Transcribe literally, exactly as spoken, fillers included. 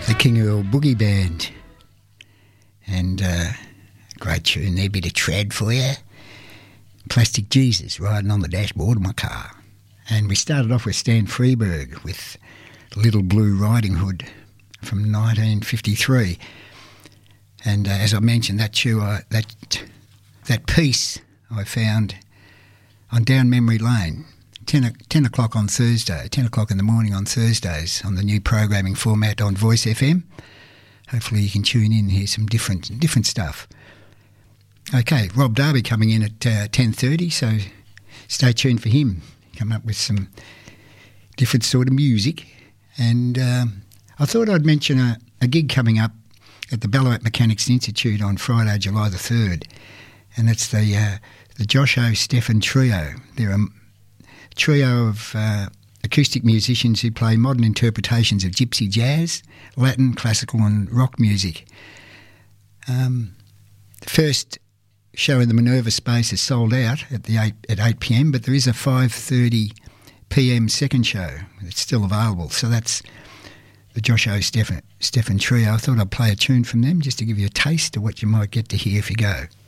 the King Earl Boogie Band. And uh, great tune there, bit of trad for you. Plastic Jesus riding on the dashboard of my car. And we started off with Stan Freberg with Little Blue Riding Hood from nineteen fifty-three. And uh, as I mentioned, that tune, uh, that that piece I found on Down Memory Lane, ten, ten o'clock on Thursday, ten o'clock in the morning on Thursdays on the new programming format on Voice F M. Hopefully you can tune in and hear some different different stuff. Okay, Rob Darby coming in at uh, ten thirty, so stay tuned for him. Coming up with some different sort of music. And um, I thought I'd mention a, a gig coming up at the Ballarat Mechanics Institute on Friday, July the third. And it's the uh, the Josh O'Stephan Trio. They're a trio of uh, acoustic musicians who play modern interpretations of gypsy jazz, Latin, classical and rock music. Um, the first show in the Minerva Space is sold out at the eight at eight p m, but there is a five thirty p m second show that's still available. So that's the Josh O'Stephan Stephan Trio. I thought I'd play a tune from them just to give you a taste of what you might get to hear if you go.